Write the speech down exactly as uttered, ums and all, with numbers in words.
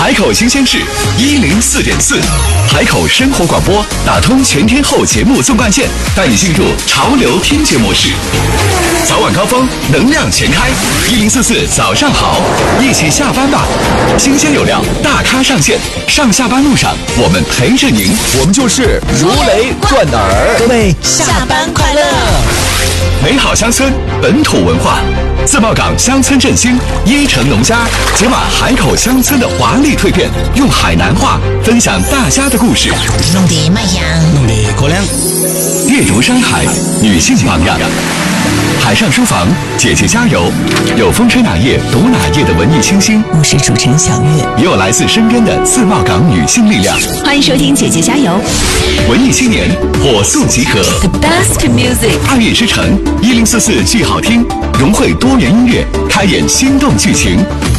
海口新鲜事一零四点四，海口生活广播打通全天候节目纵贯线，带你进入潮流听觉模式。早晚高峰，能量全开，一零四四早上好，一起下班吧。新鲜有料，大咖上线，上下班路上我们陪着您，我们就是如雷贯耳。 各位下班快乐！ 美好乡村，本土文化。自贸港乡村振兴，一城农家解码海口乡村的华丽蜕变，用海南话分享大家的故事。 弄得卖香， 弄得可亮。 阅读山海，女性榜样。海上书房，姐姐加油！有风吹哪页读哪页的文艺清新， 我是主持人小月， 也有来自身边的自贸港女性力量。 欢迎收听姐姐加油！ 文艺青年火速集合 ，The best music， 爱乐之城一零四四剧好听，融汇多元音乐，开演心动剧情。